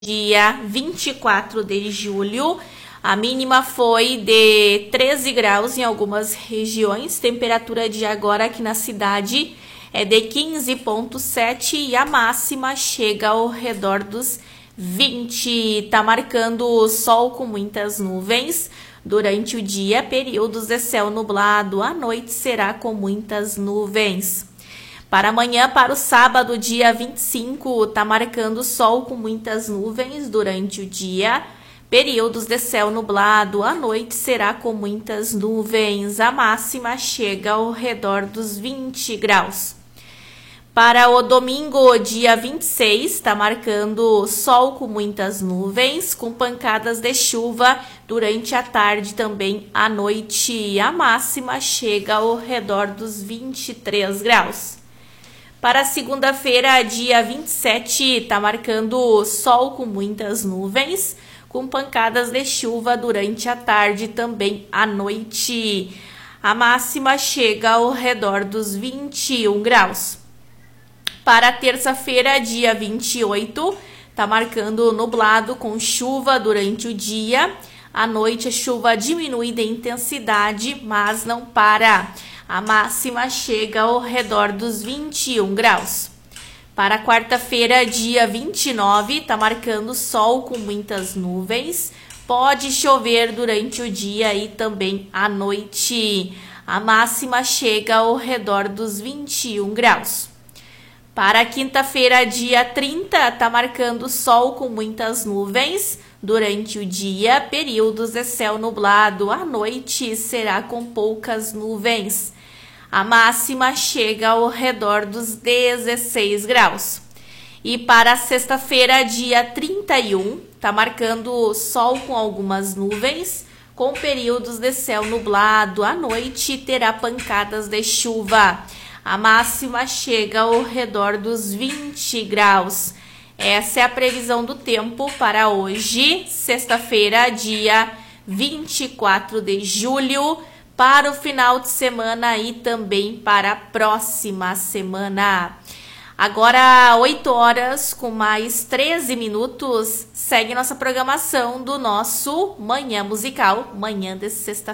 dia 24 de julho, a mínima foi de 13 graus em algumas regiões, temperatura de agora aqui na cidade é de 15,7 e a máxima chega ao redor dos 20. Tá marcando o sol com muitas nuvens. Durante o dia, períodos de céu nublado, à noite será com muitas nuvens. Para amanhã, para o sábado, dia 25, tá marcando sol com muitas nuvens durante o dia. Períodos de céu nublado, à noite será com muitas nuvens. A máxima chega ao redor dos 20 graus. Para o domingo, dia 26, está marcando sol com muitas nuvens, com pancadas de chuva durante a tarde também à noite. A máxima chega ao redor dos 23 graus. Para segunda-feira, dia 27, está marcando sol com muitas nuvens, com pancadas de chuva durante a tarde também à noite. A máxima chega ao redor dos 21 graus. Para terça-feira, dia 28, está marcando nublado com chuva durante o dia. À noite a chuva diminui de intensidade, mas não para. A máxima chega ao redor dos 21 graus. Para quarta-feira, dia 29, está marcando sol com muitas nuvens. Pode chover durante o dia e também à noite. A máxima chega ao redor dos 21 graus. Para quinta-feira, dia 30, está marcando sol com muitas nuvens. Durante o dia, períodos de céu nublado. À noite será com poucas nuvens. A máxima chega ao redor dos 16 graus. E para sexta-feira, dia 31, está marcando sol com algumas nuvens, com períodos de céu nublado. À noite terá pancadas de chuva. A máxima chega ao redor dos 20 graus. Essa é a previsão do tempo para hoje, sexta-feira, dia 24 de julho, para o final de semana e também para a próxima semana. Agora, 8 horas com mais 13 minutos, segue nossa programação do nosso Manhã Musical, manhã de sexta-feira.